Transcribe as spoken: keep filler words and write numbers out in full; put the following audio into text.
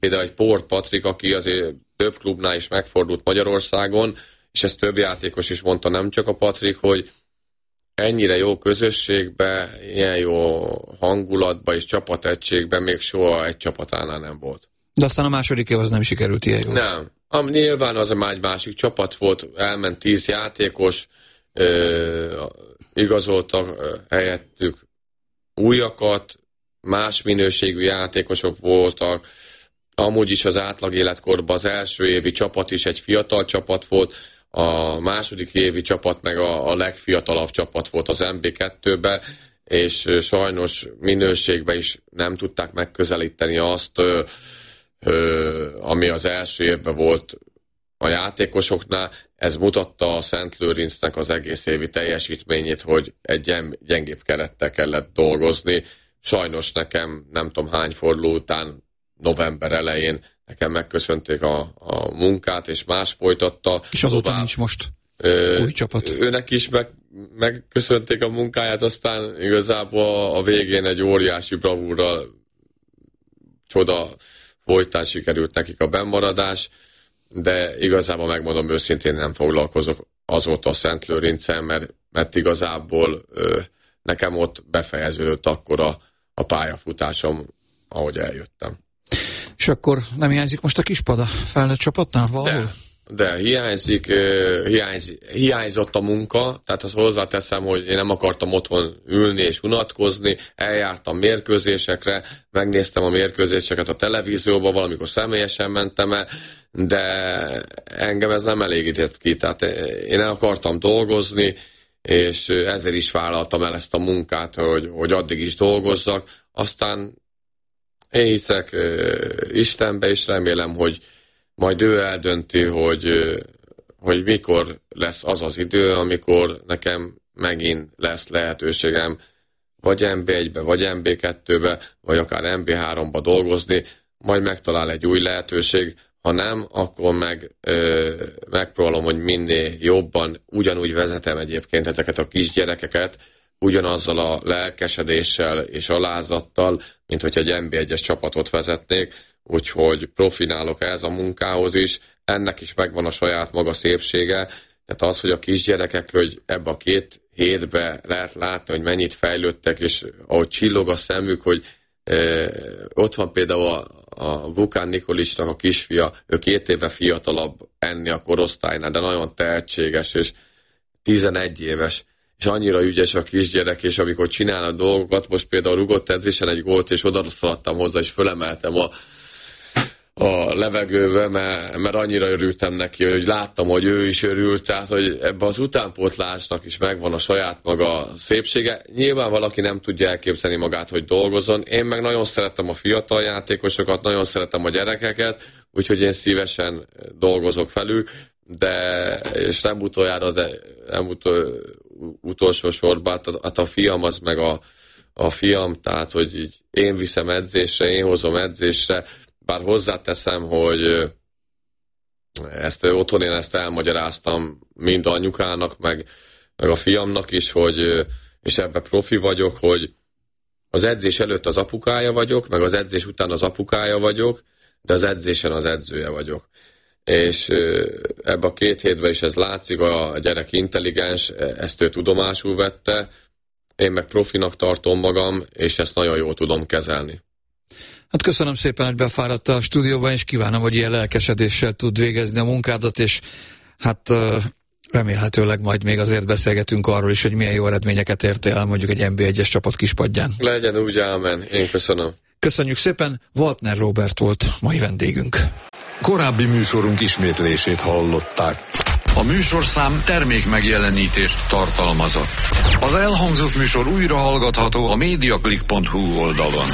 például egy Port Patrik, aki azért több klubnál is megfordult Magyarországon, és ezt több játékos is mondta, nem csak a Patrik, hogy ennyire jó közösségben, ilyen jó hangulatban és csapategységben még soha egy csapatánál nem volt. De aztán a második év az nem sikerült ilyen jól. Nem. Am, nyilván az egy másik csapat volt, elment tíz játékos, ö, igazoltak helyettük újakat, más minőségű játékosok voltak, amúgy is az átlag életkorban az első évi csapat is egy fiatal csapat volt, a második évi csapat meg a, a legfiatalabb csapat volt az em bé kettőben, és sajnos minőségben is nem tudták megközelíteni azt, ö, ö, ami az első évben volt a játékosoknál. Ez mutatta a Szent Lőrincnek az egész évi teljesítményét, hogy egy gyengébb kerettel kellett dolgozni. Sajnos nekem nem tudom hány forduló után, november elején nekem megköszönték a, a munkát, és más folytatta. És azóta tovább. Nincs most Ö, új csapat. Őnek is meg, megköszönték a munkáját, aztán igazából a, a végén egy óriási bravúrral csoda folytán sikerült nekik a bennmaradás, de igazából megmondom őszintén, nem foglalkozok azóta a Szent Lőrincen, mert, mert igazából ö, nekem ott befejeződött akkor a, a pályafutásom, ahogy eljöttem. És akkor nem hiányzik most a kispad a felnőtt csapatnál valahol? De, de hiányzik, hiányz, hiányzott a munka, tehát azt hozzáteszem, hogy én nem akartam otthon ülni és unatkozni, eljártam mérkőzésekre, megnéztem a mérkőzéseket a televízióban, valamikor személyesen mentem el, de engem ez nem elégített ki, tehát én el akartam dolgozni, és ezért is vállaltam el ezt a munkát, hogy, hogy addig is dolgozzak, aztán én hiszek uh, Istenbe, és remélem, hogy majd ő eldönti, hogy, uh, hogy mikor lesz az az idő, amikor nekem megint lesz lehetőségem vagy em bé egybe, vagy em bé kettőbe, vagy akár em bé háromba dolgozni, majd megtalál egy új lehetőség, ha nem, akkor meg uh, megpróbálom, hogy minél jobban, ugyanúgy vezetem egyébként ezeket a kisgyerekeket, ugyanazzal a lelkesedéssel és alázattal, mint hogy egy em bé egyes csapatot vezetnék, úgyhogy profinálok ez a munkához is, ennek is megvan a saját maga szépsége, tehát az, hogy a kisgyerekek, hogy ebbe a két hétbe lehet látni, hogy mennyit fejlődtek, és ahogy csillog a szemük, hogy e, ott van például a, a Vukán Nikolisnak a kisfia, ő két éve fiatalabb enni a korosztálynál, de nagyon tehetséges, és tizenegy éves, és annyira ügyes a kisgyerek, és amikor csinál a dolgokat, most például rugott edzésen egy gólt, és oda szaladtam hozzá, és fölemeltem a, a levegőbe, mert, mert annyira örültem neki, hogy láttam, hogy ő is örült, tehát, hogy ebbe az utánpótlásnak is megvan a saját maga szépsége. Nyilván valaki nem tudja elképzelni magát, hogy dolgozzon. Én meg nagyon szeretem a fiatal játékosokat, nagyon szeretem a gyerekeket, úgyhogy én szívesen dolgozok velük, de, és nem utoljára, de nem utol, utolsó sorban, hát a fiam az meg a, a fiam, tehát, hogy így én viszem edzésre, én hozom edzésre, bár hozzáteszem, hogy ezt otthon én ezt elmagyaráztam mind anyukának, meg, meg a fiamnak is, hogy, és ebben profi vagyok, hogy az edzés előtt az apukája vagyok, meg az edzés után az apukája vagyok, de az edzésen az edzője vagyok. És ebbe a két hétben is ez látszik, a gyerek intelligens, ezt ő tudomásul vette, én meg profinak tartom magam, és ezt nagyon jól tudom kezelni. Hát köszönöm szépen, hogy befáradt a stúdióban, és kívánom, hogy ilyen lelkesedéssel tud végezni a munkádat, és hát remélhetőleg majd még azért beszélgetünk arról is, hogy milyen jó eredményeket értél el mondjuk egy em bé egyes csapat kispadján. Legyen úgy, ámen. Én köszönöm. Köszönjük szépen, Waltner Róbert volt mai vendégünk. Korábbi műsorunk ismétlését hallották. A műsorszám termék megjelenítést tartalmazott. Az elhangzott műsor újra hallgatható a mediaclick pont hu oldalon.